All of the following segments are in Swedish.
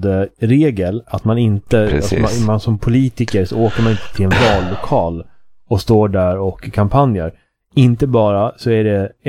regel att man inte, alltså man som politiker så åker man inte till en vallokal och står där och kampanjar. Inte bara så är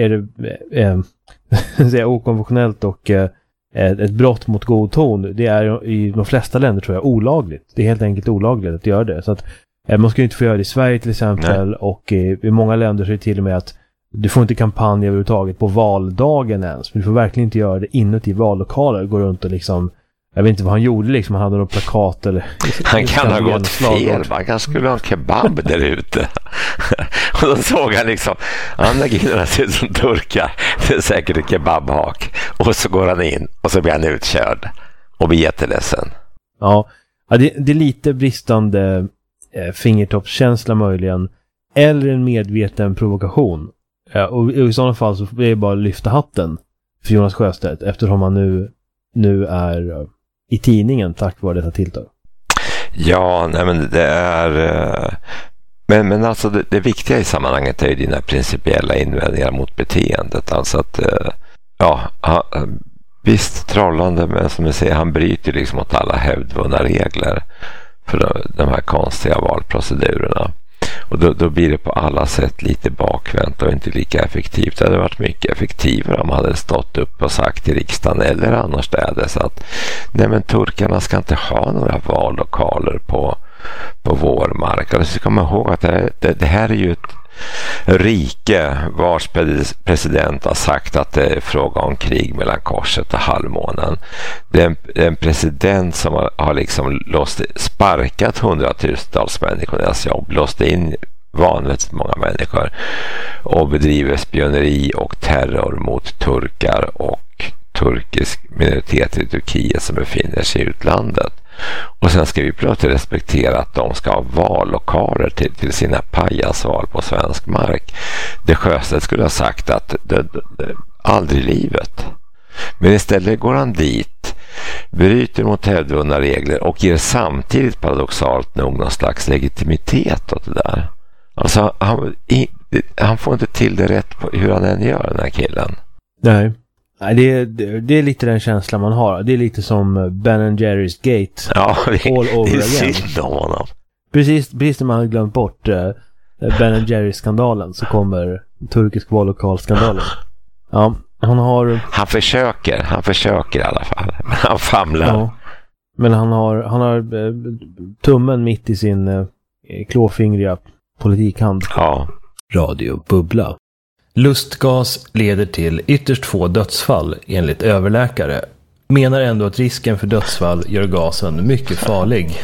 det okonventionellt och ett brott mot god ton. Det är i de flesta länder tror jag olagligt. Det är helt enkelt olagligt att göra det. Så att man ska ju inte få göra det i Sverige till exempel. Nej. Och i många länder så är det till och med att du får inte kampanja överhuvudtaget på valdagen ens. Men du får verkligen inte göra det inuti vallokaler. Gå runt och liksom, jag vet inte vad han gjorde liksom. Han hade någon plakat eller... Han kan ha gått fel. Man skulle ha en kebab där ute. Och då såg han liksom, andra killarna ser ut som turkar. Det är säkert ett kebabhak. Och så går han in och så blir han utkörd. Och blir jätteledsen. Ja, det är lite bristande fingertoppskänsla möjligen. Eller en medveten provokation. Och i sådana fall så är det bara att lyfta hatten för Jonas Sjöstedt. Eftersom han nu är i tidningen tack vare detta tilltag. Ja, nej men det är... Men alltså det viktiga i sammanhanget är ju dina principiella invändningar mot beteendet. Alltså att, visst trollande, men som du säger, han bryter liksom mot alla hävdvunna regler för de här konstiga valprocedurerna. Och då blir det på alla sätt lite bakvänt och inte lika effektivt. Det hade varit mycket effektivare om man hade stått upp och sagt i riksdagen eller annorstädes att nej men turkarna ska inte ha några vallokaler på vår mark. Och du ska komma ihåg att det här är ju ett rike vars president har sagt att det är fråga om krig mellan korset och halvmånen. Det är en president som har liksom sparkat hundratusentals människor deras jobb, låst in vanligt många människor och bedriver spioneri och terror mot turkar och turkisk minoritet i Turkiet som befinner sig i utlandet. Och sen ska vi plötsligt respektera att de ska ha vallokaler till sina pajasval på svensk mark. Det Sjöstedt skulle ha sagt att det aldrig i livet. Men istället går han dit, bryter mot hävdvunna regler och ger samtidigt paradoxalt nog någon slags legitimitet åt det där. Alltså han får inte till det rätt på hur han än gör, den här killen. Nej, det är lite den känslan man har. Det är lite som Ben & Jerry's Gate. Ja, all over det är synd om honom. Precis när man har glömt bort Ben & Jerry-skandalen så kommer turkisk vallokalskandalen. Ja, Han försöker i alla fall. Men han famlar. Ja, men han har tummen mitt i sin klåfingriga politikhand. Ja. Radio Bubbla. Lustgas leder till ytterst få dödsfall enligt överläkare. Menar ändå att risken för dödsfall gör gasen mycket farlig.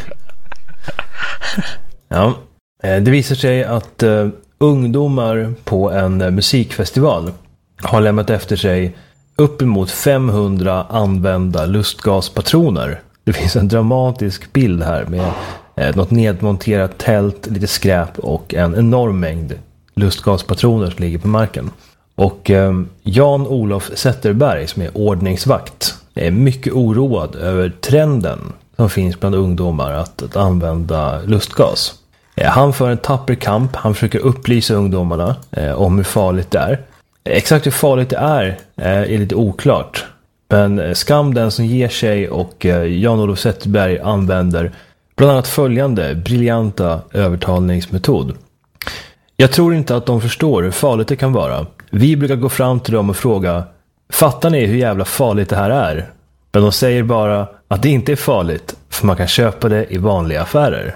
Ja, det visar sig att ungdomar på en musikfestival har lämnat efter sig uppemot 500 använda lustgaspatroner. Det finns en dramatisk bild här med något nedmonterat tält, lite skräp och en enorm mängd lustgaspatroner som ligger på marken. Och Jan-Olof Zetterberg som är ordningsvakt är mycket oroad över trenden som finns bland ungdomar att använda lustgas. Han för en tapper kamp, han försöker upplysa ungdomarna om hur farligt det är. Exakt hur farligt det är lite oklart. Men skam den som ger sig, och Jan-Olof Zetterberg använder bland annat följande briljanta övertalningsmetod. Jag tror inte att de förstår hur farligt det kan vara. Vi brukar gå fram till dem och fråga: fattar ni hur jävla farligt det här är? Men de säger bara att det inte är farligt, för man kan köpa det i vanliga affärer.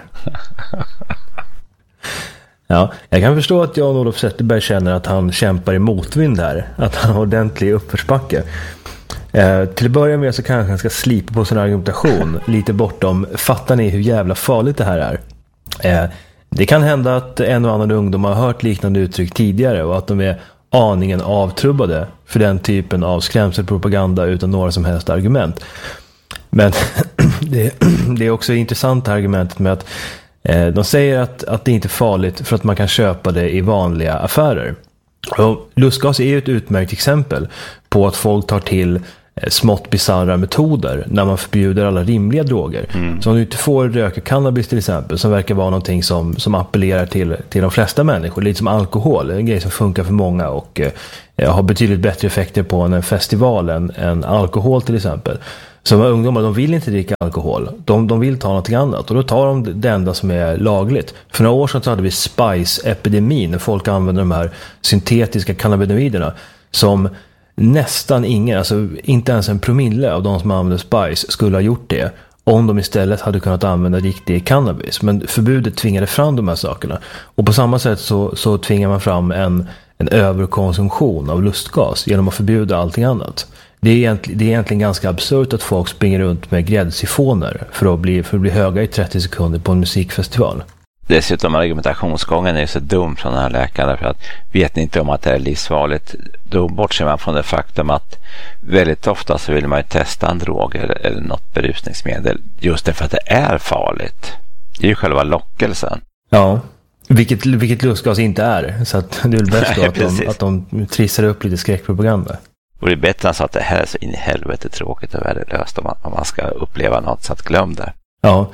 Ja, jag kan förstå att Jan-Olof Zetterberg känner att han kämpar i motvind här. Att han har ordentlig uppförsbacke. Till att börja med så kanske han ska slipa på sin argumentation lite bortom fattar ni hur jävla farligt det här är. Det kan hända att en och annan ungdom har hört liknande uttryck tidigare och att de är aningen avtrubbade för den typen av skrämselpropaganda utan några som helst argument. Men det är också intressant argumentet med att de säger att det inte är farligt för att man kan köpa det i vanliga affärer. Och lustgas är ju ett utmärkt exempel på att folk tar till smått bizarra metoder när man förbjuder alla rimliga droger. Så om du inte får röka cannabis till exempel, som verkar vara någonting som appellerar till de flesta människor, lite som alkohol, en grej som funkar för många och har betydligt bättre effekter på en festival än alkohol till exempel. Så ungdomar, de vill inte dricka alkohol. De vill ta något annat. Och då tar de det enda som är lagligt. För några år sedan så hade vi Spice-epidemin. När folk använder de här syntetiska cannabinoiderna. Som nästan ingen, alltså inte ens en promille av de som använder Spice skulle ha gjort det. Om de istället hade kunnat använda riktig cannabis. Men förbudet tvingade fram de här sakerna. Och på samma sätt så tvingar man fram en överkonsumtion av lustgas genom att förbjuda allting annat. Det är egentligen ganska absurt att folk springer runt med gräddsifoner för att bli höga i 30 sekunder på en musikfestival. Dessutom argumentationsgången är så dum från den här läkaren, för att vet ni inte om att det är livsfarligt, då bortser man från det faktum att väldigt ofta så vill man ju testa en drog eller något berusningsmedel just därför att det är farligt. Det är ju själva lockelsen. Ja, vilket lustgas inte är, så att det är väl bäst att de trissar upp lite skräckpropaganda. Och det är bättre än så att det här är så in i helvete tråkigt och värdelöst om man ska uppleva något, så att glöm det. Ja,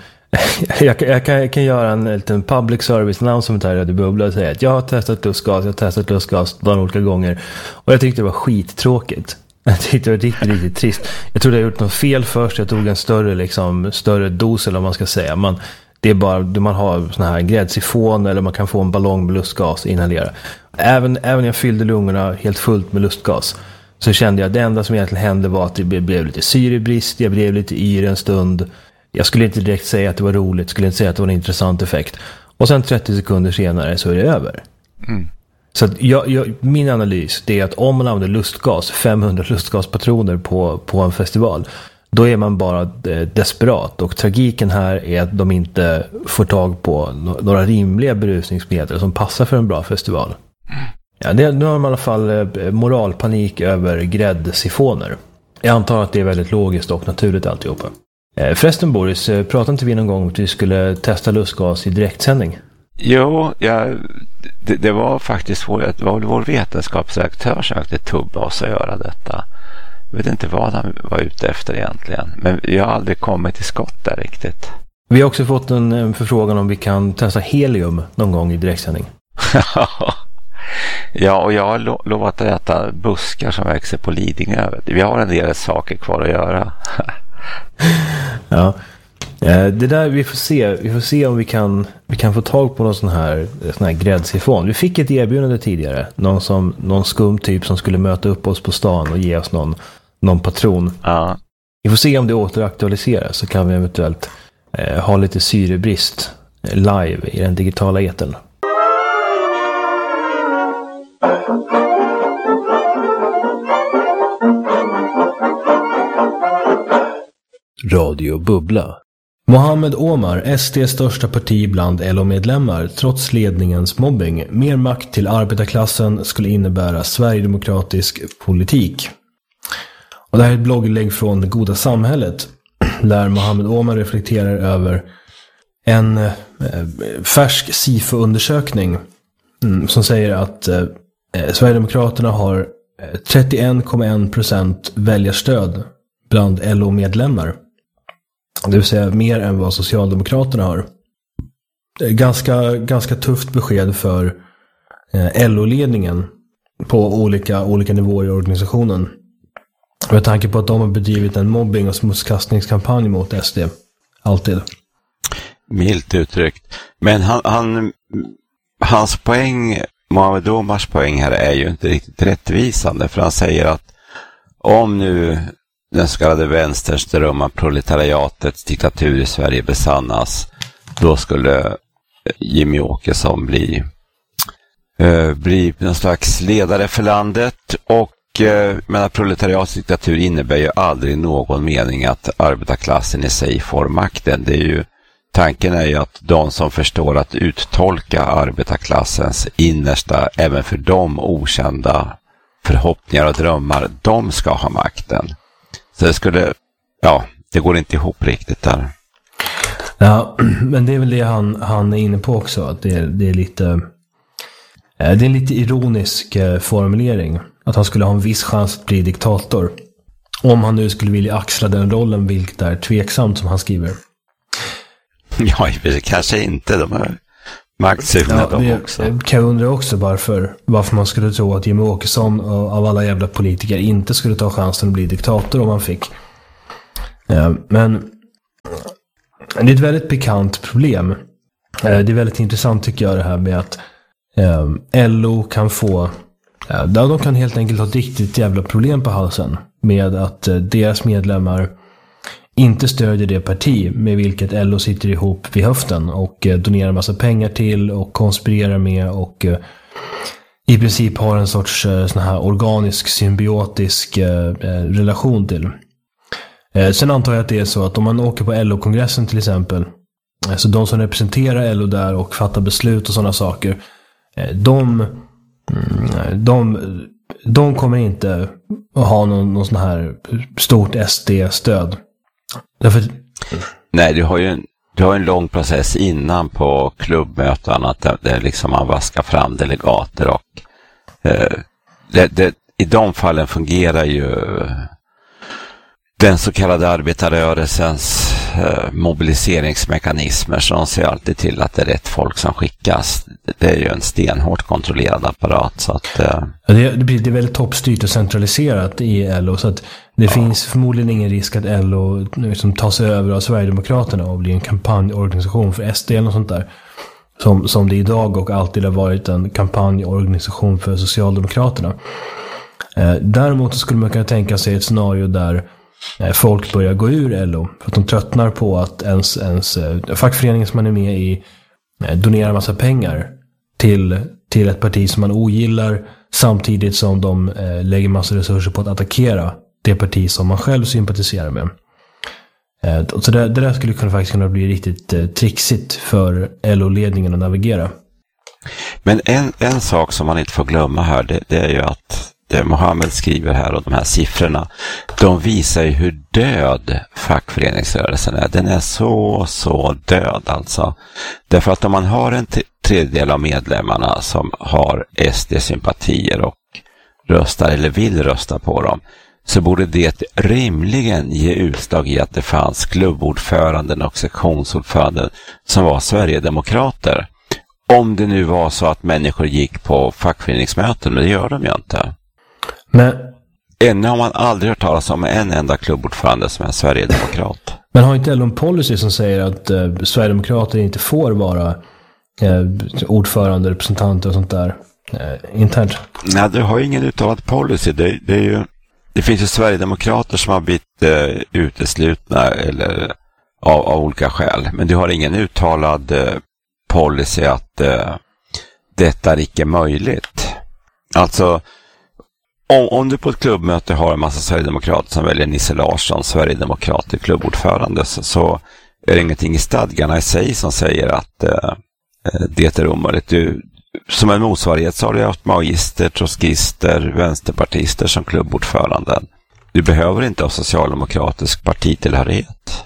jag kan göra en liten public service announcement här i Radio Bubbla och säga att jag har testat lustgas några olika gånger och jag tyckte det var skittråkigt. Jag tyckte det var riktigt trist. Jag trodde jag gjort något fel först. Jag tog en större dos, eller vad man ska säga. Det är bara man har såna här gräddsifon, eller man kan få en ballong med lustgas och inhalera. Även när jag fyllde lungorna helt fullt med lustgas, så kände jag att det enda som egentligen hände var att det blev lite syrebrist, jag blev lite yr en stund. Jag skulle inte direkt säga att det var roligt, skulle inte säga att det var en intressant effekt. Och sen 30 sekunder senare så är det över. Mm. Så att min analys är att om man använder lustgas, 500 lustgaspatroner på en festival, då är man bara desperat. Och tragiken här är att de inte får tag på några rimliga berusningsmedel som passar för en bra festival. Ja, nu har man i alla fall moralpanik över gräddsifoner. Jag antar att det är väldigt logiskt och naturligt alltihopa. Förresten Boris, pratade inte vi någon gång om att vi skulle testa lustgas i direktsändning? Jo, det var faktiskt vår vetenskapsredaktör som försökte tubba oss att göra detta. Jag vet inte vad han var ute efter egentligen, men jag har aldrig kommit till skott där riktigt. Vi har också fått en förfrågan om vi kan testa helium någon gång i direktsändning. Ja, och jag har lovat att äta buskar som växer på Lidingö. Vi har en del saker kvar att göra. Ja, det där vi får se om vi kan få tag på någon sån här gräddsifon. Vi fick ett erbjudande tidigare, någon skum typ som skulle möta upp oss på stan och ge oss någon patron. Ja. Vi får se om det återaktualiseras, så kan vi eventuellt ha lite syrebrist live i den digitala etern. Radio Bubbla. Mohammed Omar, SD:s största parti bland LO-medlemmar, trots ledningens mobbing. Mer makt till arbetarklassen skulle innebära sverigedemokratisk politik. Och det här är ett blogginlägg från Det goda samhället, där Mohammed Omar reflekterar över en färsk SIFO-undersökning som säger att Sverigedemokraterna har 31,1% väljarstöd bland LO-medlemmar. Det vill säga mer än vad Socialdemokraterna har. Det är ganska tufft besked för LO-ledningen på olika nivåer i organisationen. Med tanke på att de har bedrivit en mobbing- och smutskastningskampanj mot SD. Alltid. Milt uttryckt. Men hans poäng, Mohammed Omars poäng här, är ju inte riktigt rättvisande. För han säger att om nu den så kallade vänsterns dröm om proletariatets diktatur i Sverige besannas, då skulle Jimmy Åkesson bli någon slags ledare för landet. Och men proletariatets diktatur innebär ju aldrig någon mening att arbetarklassen i sig får makten. Det är ju, tanken är ju att de som förstår att uttolka arbetarklassens innersta, även för dem okända förhoppningar och drömmar, de ska ha makten. Så det går inte ihop riktigt där. Ja, men det är väl det han är inne på också, att det är en lite ironisk formulering, att han skulle ha en viss chans att bli diktator om han nu skulle vilja axla den rollen, vilket är tveksamt, som han skriver. Ja, kanske inte, de är maktsugna de också. Kan jag undra också varför man skulle tro att Jimmy Åkesson av alla jävla politiker inte skulle ta chansen att bli diktator om han fick. Men det är ett väldigt pikant problem. Det är väldigt intressant tycker jag det här med att LO kan få... de kan helt enkelt ha ett riktigt jävla problem på halsen med att deras medlemmar inte stödjer det parti med vilket LO sitter ihop vid höften och donerar en massa pengar till och konspirerar med och i princip har en sorts sån här organisk, symbiotisk relation till. Sen antar jag att det är så att om man åker på LO-kongressen till exempel, så de som representerar LO där och fattar beslut och sådana saker, de kommer inte att ha någon sån här stort SD-stöd. Därför... Nej, du har en lång process innan på klubbmöten där liksom man vaskar fram delegater och i de fallen fungerar ju den så kallade arbetarrörelsens mobiliseringsmekanismer, så de ser alltid till att det är rätt folk som skickas. Det är ju en stenhårt kontrollerad apparat. Så att, det är väldigt toppstyrt och centraliserat i LO, så att det finns förmodligen ingen risk att LO liksom tas över av Sverigedemokraterna och blir en kampanjorganisation för SD eller något sånt där. Som det idag och alltid har varit en kampanjorganisation för Socialdemokraterna. Däremot skulle man kunna tänka sig ett scenario där folk börjar gå ur LO för att de tröttnar på att ens fackföreningen som man är med i donerar massa pengar till ett parti som man ogillar, samtidigt som de lägger massa resurser på att attackera det parti som man själv sympatiserar med. Så det där skulle faktiskt kunna bli riktigt trixigt för LO-ledningen att navigera. Men en sak som man inte får glömma här, det är ju att det Mohammed skriver här och de här siffrorna, de visar ju hur död fackföreningsrörelsen är. Den är så död alltså. Därför att om man har en tredjedel av medlemmarna som har SD-sympatier och röstar eller vill rösta på dem, så borde det rimligen ge utslag i att det fanns klubbordföranden och sektionsordföranden som var Sverigedemokrater. Om det nu var så att människor gick på fackföreningsmöten, men det gör de ju inte. Men ännu har man aldrig hört talas om en enda klubbordförande som är en Sverigedemokrat. Men har inte LO en policy som säger att Sverigedemokrater inte får vara ordförande, representanter och sånt där internt? Nej, det har ju ingen uttalad policy. Det finns ju Sverigedemokrater som har blivit uteslutna eller av olika skäl. Men du har ingen uttalad policy att detta är icke möjligt. Alltså, om du på ett klubbmöte har en massa Sverigedemokrater som väljer Nisse Larsson, Sverigedemokrat till klubbordförande, så är det ingenting i stadgarna i sig som säger att det är omöjligt. Som en motsvarighet så har du haft maoister, trotskister, vänsterpartister som klubbordföranden. Du behöver inte ha socialdemokratisk partitillhörighet.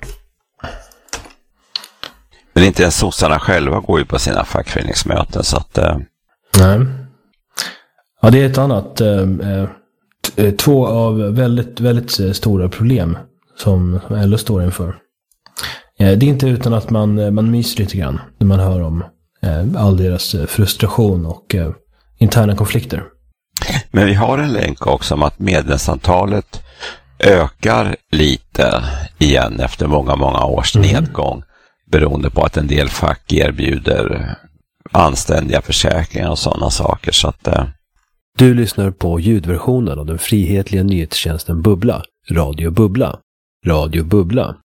Men inte ens sossarna själva går ju på sina fackföreningsmöten, så att... Nej. Ja, det är ett annat... två av väldigt, väldigt stora problem som LO står inför. Det är inte utan att man myser lite grann när man hör om all deras frustration och interna konflikter. Men vi har en länk också om att medlemsantalet ökar lite igen efter många års nedgång, beroende på att en del fack erbjuder anständiga försäkringar och sådana saker. Så att, Du lyssnar på ljudversionen av den frihetliga nyhetstjänsten Bubbla, Radio Bubbla. Radio Bubbla.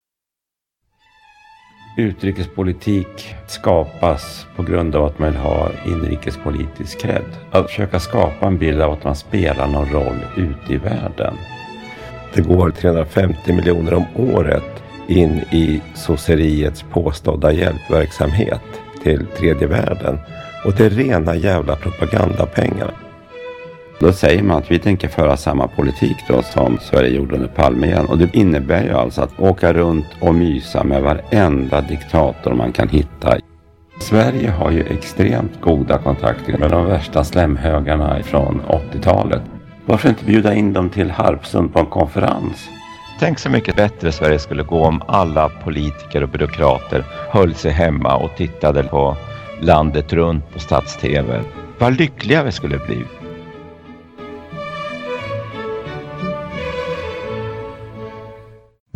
Utrikespolitik skapas på grund av att man vill ha inrikespolitisk cred. Att försöka skapa en bild av att man spelar någon roll ute i världen. Det går 350 miljoner om året in i sosseriets påstådda hjälpverksamhet till tredje världen. Och det är rena jävla propagandapengar. Då säger man att vi tänker föra samma politik då som Sverige gjorde under Palme igen. Och det innebär ju alltså att åka runt och mysa med varenda diktator man kan hitta. Sverige har ju extremt goda kontakter med de värsta slämhögarna från 80-talet. Varför inte bjuda in dem till Harpsund på en konferens? Tänk så mycket bättre Sverige skulle gå om alla politiker och byråkrater höll sig hemma och tittade på landet runt på stats-tv. Vad lyckliga vi skulle bli.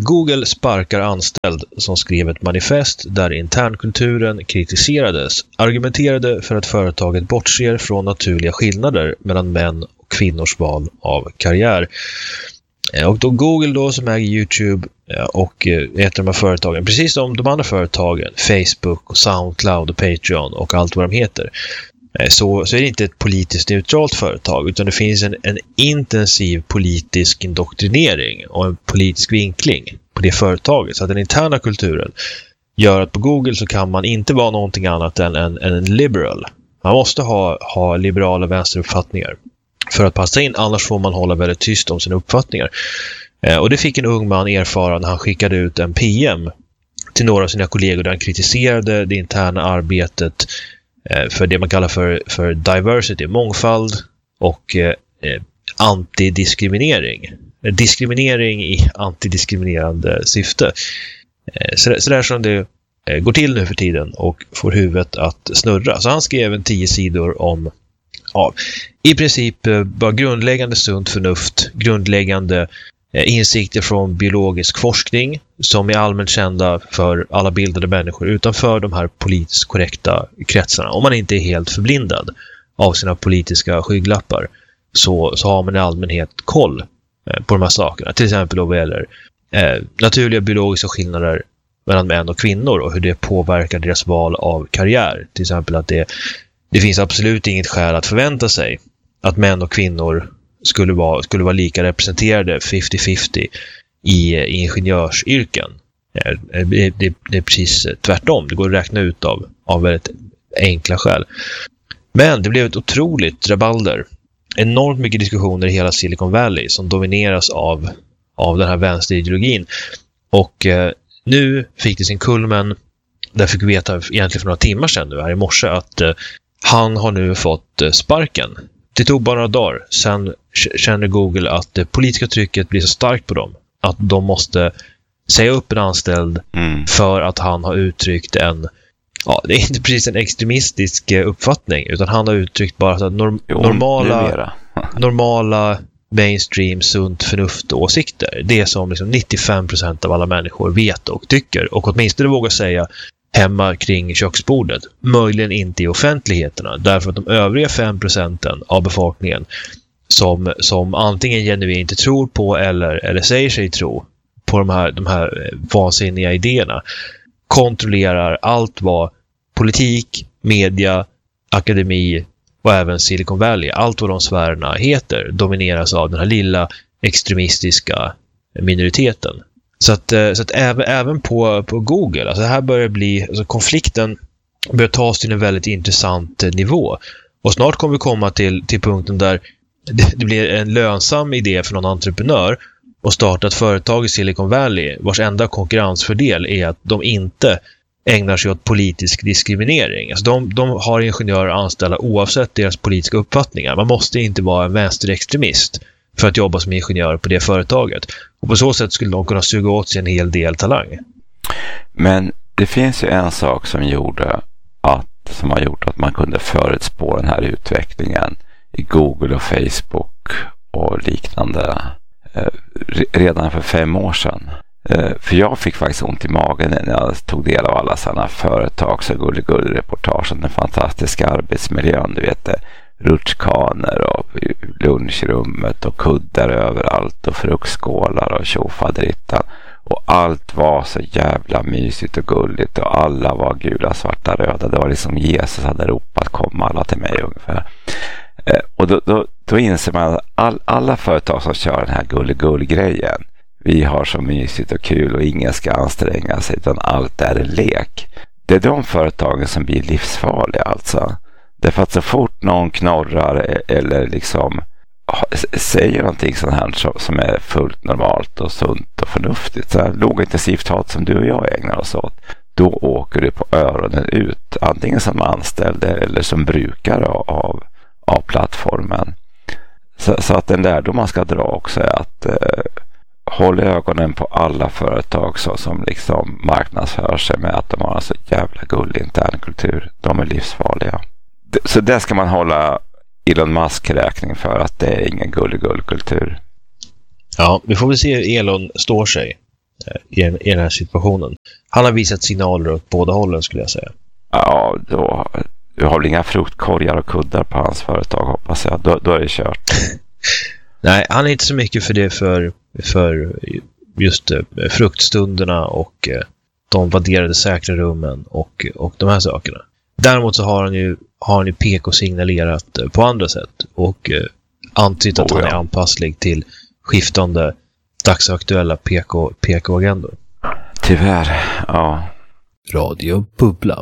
Google sparkar anställd som skrev ett manifest där internkulturen kritiserades, argumenterade för att företaget bortser från naturliga skillnader mellan män och kvinnors val av karriär. Och då Google då, som äger YouTube och ett av de här företagen, precis som de andra företagen, Facebook och Soundcloud och Patreon och allt vad de heter, så är det inte ett politiskt neutralt företag, utan det finns en intensiv politisk indoktrinering och en politisk vinkling på det företaget. Så att den interna kulturen gör att på Google så kan man inte vara någonting annat än en liberal. Man måste ha liberala vänsteruppfattningar för att passa in, annars får man hålla väldigt tyst om sina uppfattningar. Och det fick en ung man erfara när han skickade ut en PM till några av sina kollegor där han kritiserade det interna arbetet för det man kallar för diversity, mångfald och antidiskriminering. Diskriminering i antidiskriminerande syfte. Så där som det går till nu för tiden och får huvudet att snurra. Så han skrev en 10 sidor om i princip bara grundläggande sunt förnuft, grundläggande insikter från biologisk forskning som är allmänt kända för alla bildade människor utanför de här politiskt korrekta kretsarna. Om man inte är helt förblindad av sina politiska skygglappar så har man i allmänhet koll på de här sakerna. Till exempel då vad gäller naturliga biologiska skillnader mellan män och kvinnor och hur det påverkar deras val av karriär. Till exempel att det finns absolut inget skäl att förvänta sig att män och kvinnor skulle vara lika representerade 50-50 i ingenjörsyrken. Det är precis tvärtom. Det går att räkna ut av väldigt enkla skäl. Men det blev ett otroligt rabalder. Enormt mycket diskussioner i hela Silicon Valley som domineras av den här vänsterideologin. Och nu fick det sin kulmen. Där fick vi veta egentligen för några timmar sedan nu här i morse att han har nu fått sparken. Det tog bara några dagar. Sen känner Google att det politiska trycket blir så starkt på dem att de måste säga upp en anställd för att han har uttryckt det är inte precis en extremistisk uppfattning, utan han har uttryckt bara att normala mainstream sunt förnuft och åsikter. Det som liksom 95% av alla människor vet och tycker och åtminstone vågar säga hemma kring köksbordet. Möjligen inte i offentligheterna, därför att de övriga 5% av befolkningen som antingen genuint inte tror på eller säger sig tro på de här vansinniga idéerna kontrollerar allt vad politik, media, akademi och även Silicon Valley, allt vad de sfärerna heter, domineras av den här lilla extremistiska minoriteten. Så att även på Google, alltså här börjar bli, alltså konflikten börjar tas till en väldigt intressant nivå. Och snart kommer vi komma till punkten där det blir en lönsam idé för någon entreprenör att starta ett företag i Silicon Valley vars enda konkurrensfördel är att de inte ägnar sig åt politisk diskriminering. Alltså de har ingenjörer anställda oavsett deras politiska uppfattningar. Man måste inte vara en vänsterextremist för att jobba som ingenjör på det företaget. Och på så sätt skulle de kunna suga åt sig en hel del talang. Men det finns ju en sak som har gjort att man kunde förutspå den här utvecklingen i Google och Facebook och liknande redan för 5 år sedan. För jag fick faktiskt ont i magen när jag tog del av alla sådana företags- och gullreportage om den fantastiska arbetsmiljön. Du vet, rutschkanor och lunchrummet och kuddar överallt och fruktskålar och tjofaderittan. Och allt var så jävla mysigt och gulligt och alla var gula, svarta, röda. Det var liksom Jesus hade ropat kom alla till mig ungefär. Och då inser man att alla företag som kör den här gull-grejen, vi har så mysigt och kul och ingen ska anstränga sig utan allt är en lek. Det är de företagen som blir livsfarliga alltså. Därför att så fort någon knorrar eller liksom säger någonting sånt här som är fullt normalt och sunt och förnuftigt, så här lågintensivt hat som du och jag ägnar oss åt, då åker du på öronen ut, antingen som anställd eller som brukare av plattformen. Så att den lärdom man ska dra också är att hålla ögonen på alla företag som liksom marknadsför sig med att de har en så jävla gullig internkultur. De är livsfarliga. Så det ska man hålla Elon Musk räkning för, att det är ingen gullkultur. Ja, vi får väl se hur Elon står sig i den här situationen. Han har visat signaler åt båda hållen, skulle jag säga. Ja, då du har väl inga fruktkorgar och kuddar på hans företag, hoppas jag. Då är det kört. Nej, han är inte så mycket för det för just fruktstunderna och de vadderade säkra rummen och de här sakerna. Däremot så har han ju PK-signalerat på andra sätt och antytt att han är anpasslig till skiftande dagsaktuella PK-agendor. Tyvärr, ja. Radio Bubbla.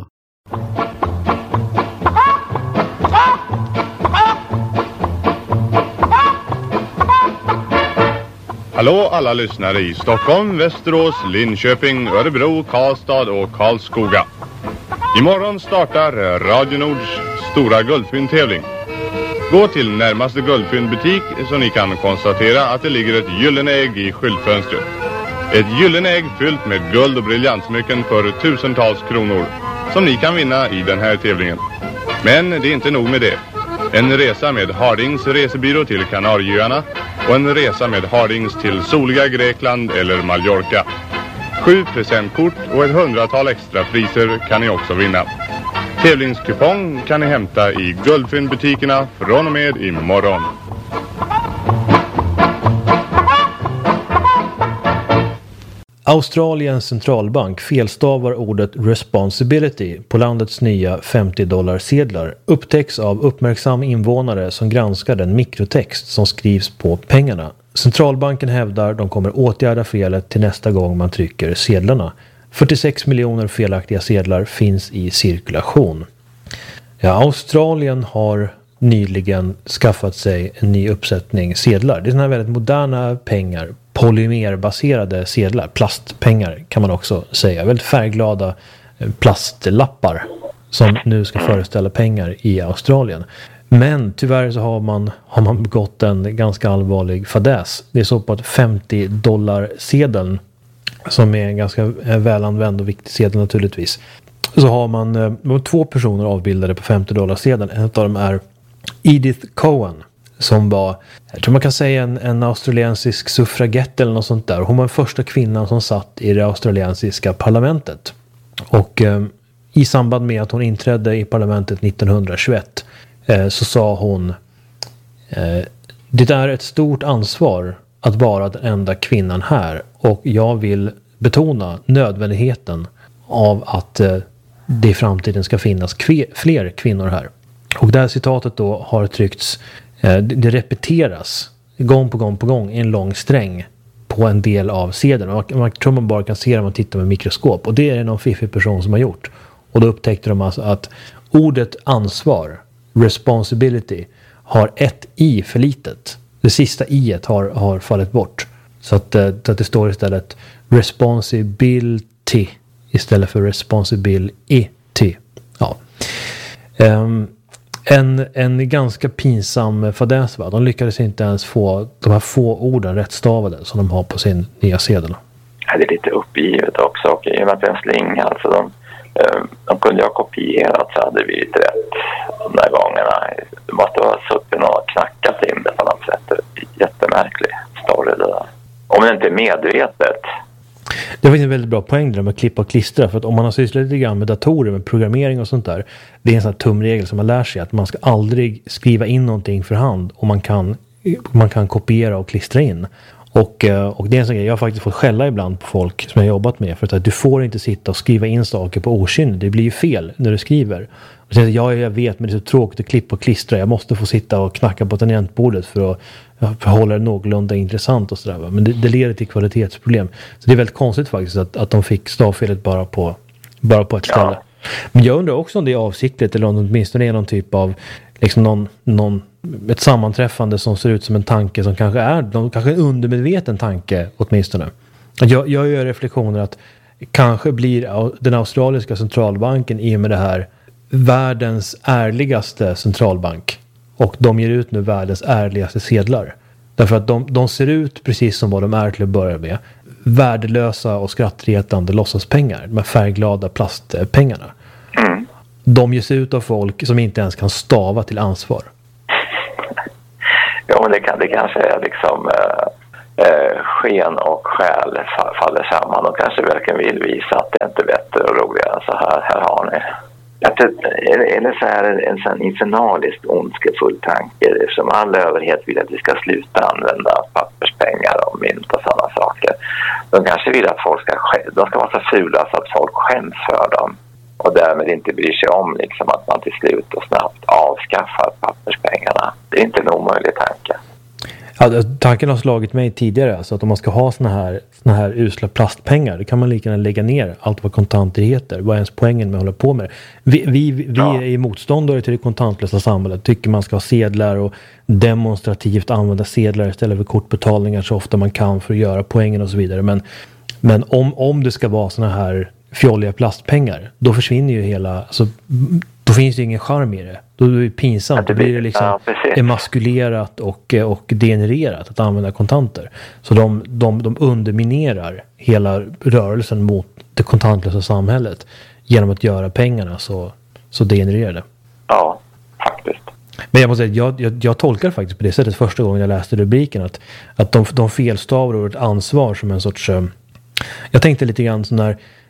Hallå alla lyssnare i Stockholm, Västerås, Linköping, Örebro, Karlstad och Karlskoga. Imorgon startar Radio Nords stora guldfyndtävling. Gå till närmaste guldfyndbutik så ni kan konstatera att det ligger ett gyllene ägg i skyltfönstret. Ett gyllene ägg fyllt med guld och briljantsmycken för tusentals kronor som ni kan vinna i den här tävlingen. Men det är inte nog med det. En resa med Hardings resebyrå till Kanarieöarna och en resa med Hardings till soliga Grekland eller Mallorca. 7 presentkort och ett 100-tal extra priser kan ni också vinna. Tävlingskupong kan ni hämta i guldfyndbutikerna från och med imorgon. Australiens centralbank felstavar ordet responsibility på landets nya $50-sedlar upptäcks av uppmärksam invånare som granskar den mikrotext som skrivs på pengarna. Centralbanken hävdar de kommer åtgärda felet till nästa gång man trycker sedlarna. 46 miljoner felaktiga sedlar finns i cirkulation. Ja, Australien har nyligen skaffat sig en ny uppsättning sedlar. Det är såna här väldigt moderna pengar. Polymerbaserade sedlar, plastpengar kan man också säga. Väldigt färgglada plastlappar som nu ska föreställa pengar i Australien. Men tyvärr så har man begått en ganska allvarlig fadäs. Det är så på att $50-sedeln, som är en ganska välanvänd och viktig sedel naturligtvis, så har man 2 personer avbildade på $50-sedeln. En av dem är Edith Cowan, som var, jag tror man kan säga en australiensisk suffragett eller något sånt där. Hon var den första kvinnan som satt i det australiensiska parlamentet. Och i samband med att hon inträdde i parlamentet 1921 så sa hon: det är ett stort ansvar att vara den enda kvinnan här, och jag vill betona nödvändigheten av att det i framtiden ska finnas fler kvinnor här. Och det här citatet då har tryckts, det repeteras gång på gång i en lång sträng på en del av sedeln. Man tror man bara kan se det om man tittar med mikroskop, och det är någon fiffig person som har gjort. Och då upptäckte de alltså att ordet ansvar, responsibility, har ett i för litet. Det sista i-et har fallit bort. Så att det står istället responsibility istället för responsibility. Ja. En ganska pinsam fadäs, va? De lyckades inte ens få de här få orden rättstavade som de har på sin nya sedel. Det är lite uppgivet också, och i och med att det är en slinga, alltså de kunde ha kopierat så hade vi rätt de där gångerna. Du måste ha suttit och knackat in det på något sätt. Det är jättemärklig story det där. Om det inte är medvetet. Det var en väldigt bra poäng där med att klippa och klistra, för att om man har sysslat lite grann med datorer, med programmering och sånt där, det är en sån här tumregel som man lär sig, att man ska aldrig skriva in någonting för hand, och man kan kopiera och klistra in. Och det är en sån grej, jag har faktiskt fått skälla ibland på folk som jag har jobbat med, för att du får inte sitta och skriva in saker på okynne, det blir ju fel när du skriver. Och så, jag vet, men det är så tråkigt att klippa och klistra, jag måste få sitta och knacka på tangentbordet för att hålla det någorlunda intressant och sådär. Men det leder till kvalitetsproblem. Så det är väldigt konstigt faktiskt att de fick stavfelet bara på ett ställe. Ja. Men jag undrar också om det är avsiktligt, eller om det åtminstone är någon typ av liksom ett sammanträffande som ser ut som en tanke som kanske är en undermedveten tanke åtminstone. Jag gör reflektioner att kanske blir den australiska centralbanken i och med det här världens ärligaste centralbank, och de ger ut nu världens ärligaste sedlar. Därför att de ser ut precis som vad de är till att börja med. Värdelösa och skrattretande låtsaspengar, de här färgglada plastpengarna. Mm. De ges ut av folk som inte ens kan stava till ansvar. Ja, men det kanske är liksom sken och själ faller samman och kanske verkligen vill visa att det inte är bättre och roligare än så här. Här har ni. Eller så här en sån infernaliskt ondskefull tanke som all överhet vill att vi ska sluta använda papperspengar och mynt och sådana saker. De kanske vill att folk de ska vara så fula så att folk skäms för dem och därmed inte bryr sig om liksom att man till slut och snabbt avskaffar papperspengarna. Det är inte en omöjlig tanke. Ja, tanken har slagit mig tidigare, alltså att om man ska ha såna här usla plastpengar, då kan man lika gärna lägga ner allt vad kontanter heter. Vad är ens poängen med att hålla på med det? Vi är motståndare till det kontantlösa samhället. Tycker man ska ha sedlar och demonstrativt använda sedlar istället för kortbetalningar så ofta man kan för att göra poängen och så vidare. Men om det ska vara såna här fjolliga plastpengar, då försvinner ju hela, alltså, då finns det ingen charm i det. Då är det pinsamt. Då blir det liksom emaskulerat och degenererat att använda kontanter. Så de underminerar hela rörelsen mot det kontantlösa samhället genom att göra pengarna så degenererade. Ja, faktiskt. Men jag måste säga, jag tolkar faktiskt på det sättet första gången jag läste rubriken att de felstavar ordet ansvar som en sorts... Jag tänkte lite grann så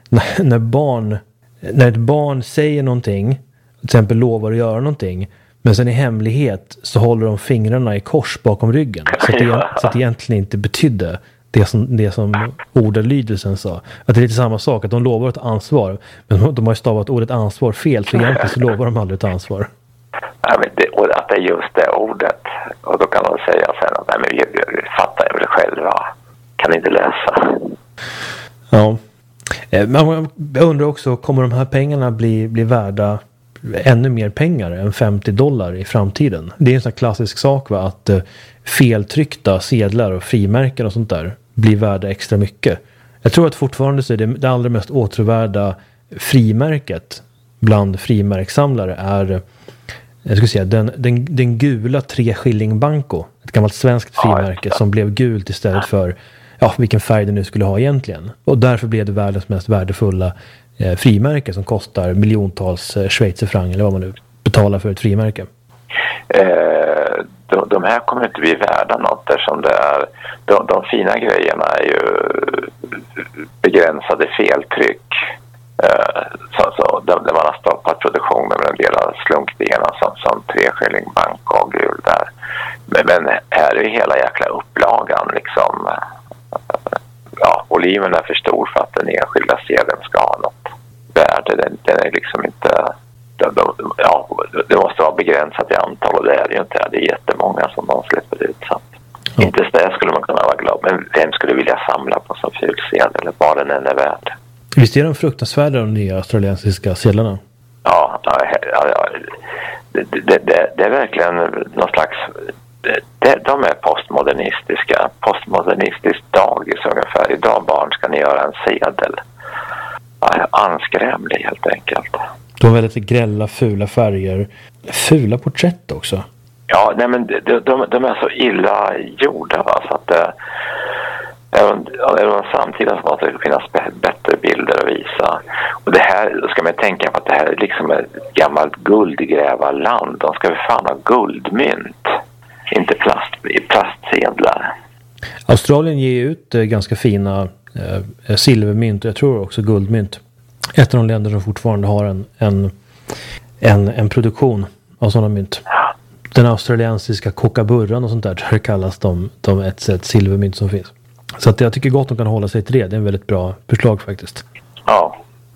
när ett barn säger någonting, till exempel lovar att göra någonting, men sen i hemlighet så håller de fingrarna i kors bakom ryggen. Så att det egentligen inte betydde det som ordalydelsen sa. Att det är lite samma sak, att de lovar ett ansvar, men de har ju stavat ordet ansvar fel, så egentligen så lovar de aldrig ett ansvar. Ja, men att det är just det ordet. Och då kan de säga sen att nej, men vi fattar väl själva. Kan inte läsa. Ja. Men jag undrar också, kommer de här pengarna bli värda ännu mer pengar än $50 i framtiden? Det är en sån här klassisk sak, va? Att feltryckta sedlar och frimärken och sånt där blir värda extra mycket. Jag tror att fortfarande så är det allra mest åtråvärda frimärket bland frimärkssamlare är, jag skulle säga, den gula 3-skilling banco. Ett gammalt svenskt frimärke som blev gult istället för vilken färg det nu skulle ha egentligen. Och därför blev det världens mest värdefulla frimärke som kostar miljontals schweizerfranc eller vad man nu betalar för ett frimärke. De här kommer inte bli värda något eftersom det är de fina grejerna är ju begränsade feltryck. Där man har stoppat produktionen med en del av slunkdelarna som 3-skilling banco och gul där. Men här är hela jäkla upplagan liksom. Volymen är för stor för att den enskilda sedeln ska ha något värde. Den är liksom inte... det måste vara begränsat i antal och det är det ju inte. Det är jättemånga som de släpper ut. Så inte det skulle man kunna vara glad. Men vem skulle vilja samla på som ful sedel eller vad den än är värd? Visst är de fruktansvärda, de nya australiensiska sedlarna? Ja. Det är verkligen någon slags... De är postmodernistiska. Postmodernistiskt dagis ungefär. Idag barn ska ni göra en sedel. Anskrämlig helt enkelt. De har väldigt grälla, fula färger. Fula porträtt också. Ja, nej men de är så illa gjorda, va? Så att även samtidigt så måste det finnas bättre bilder att visa. Och det här, då ska man tänka på att det här är liksom ett gammalt guldgrävarland. De ska väl fan ha guldmynt. Inte plastsedlar. Australien ger ut ganska fina silvermynt och jag tror också guldmynt. Ett av de länder som fortfarande har en produktion av sådana mynt. Den australiensiska kockaburran och sånt där tror jag kallas de ett sätt silvermynt som finns. Så att jag tycker gott de kan hålla sig till det. Det är en väldigt bra förslag faktiskt. Ja.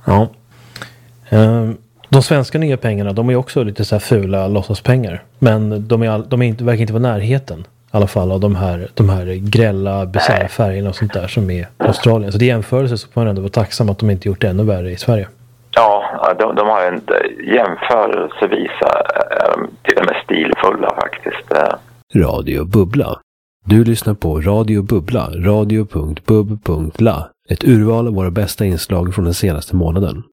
De svenska nya pengarna, de är också lite så här fula låtsaspengar. Men de verkar inte vara närheten i alla fall av de här grälla, bisarra färgerna och sånt där som är i Australien. Så det jämförelse så får man ändå vara tacksam att de inte gjort det ännu värre i Sverige. Ja, de har en jämförelsevis till och med stilfulla faktiskt. Radio Bubbla. Du lyssnar på Radio Bubbla, radio.bub.la. Ett urval av våra bästa inslag från den senaste månaden.